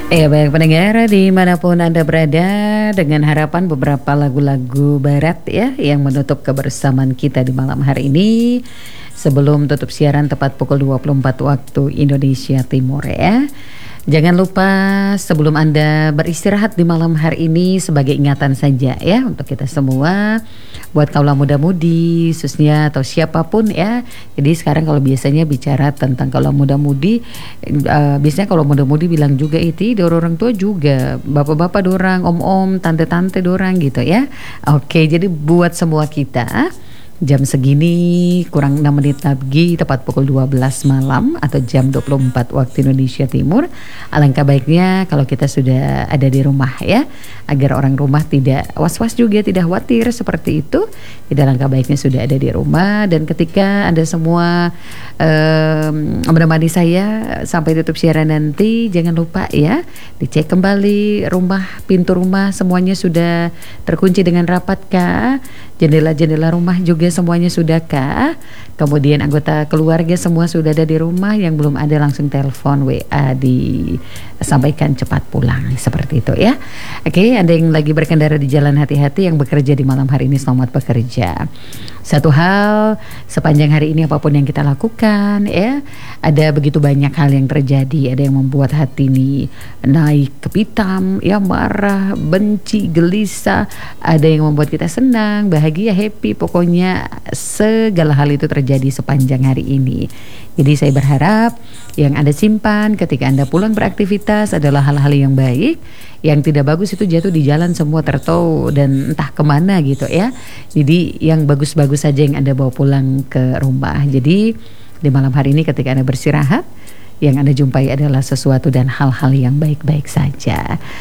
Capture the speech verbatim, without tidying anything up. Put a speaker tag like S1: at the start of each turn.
S1: Ya baik pendengar dimanapun Anda berada, dengan harapan beberapa lagu-lagu barat ya yang menutup kebersamaan kita di malam hari ini sebelum tutup siaran tepat pukul dua puluh empat waktu Indonesia Timur ya. Jangan lupa sebelum Anda beristirahat di malam hari ini sebagai ingatan saja ya untuk kita semua, buat kaula muda-mudi khususnya atau siapapun ya. Jadi sekarang kalau biasanya bicara tentang kaula muda-mudi, uh, biasanya kalau muda-mudi bilang juga itu orang tua juga, bapak-bapak dorang, om-om, tante-tante dorang gitu ya. Oke, jadi buat semua kita, jam segini kurang enam menit lagi tepat pukul dua belas malam atau jam dua puluh empat waktu Indonesia Timur. Alangkah baiknya kalau kita sudah ada di rumah ya, agar orang rumah tidak was-was juga, tidak khawatir seperti itu. Jadi alangkah baiknya sudah ada di rumah, dan ketika Anda semua um, menemani saya sampai tutup siaran nanti, jangan lupa ya dicek kembali rumah, pintu rumah semuanya sudah terkunci dengan rapat kah? Jendela-jendela rumah juga semuanya sudahkah? Kemudian anggota keluarga semua sudah ada di rumah, yang belum ada langsung telepon W A disampaikan cepat pulang seperti itu ya. Oke, Anda yang lagi berkendara di jalan, hati-hati, yang bekerja di malam hari ini selamat bekerja. Satu hal, sepanjang hari ini apapun yang kita lakukan ya, ada begitu banyak hal yang terjadi, ada yang membuat hati ini naik ke pitam ya, marah, benci, gelisah, ada yang membuat kita senang, bahagia, happy, pokoknya segala hal itu terjadi sepanjang hari ini. Jadi saya berharap yang Anda simpan ketika Anda pulang beraktivitas adalah hal-hal yang baik. Yang tidak bagus itu jatuh di jalan semua tertau dan entah kemana gitu ya. Jadi yang bagus-bagus saja yang Anda bawa pulang ke rumah. Jadi di malam hari ini ketika Anda bersirahat, yang Anda jumpai adalah sesuatu dan hal-hal yang baik-baik saja.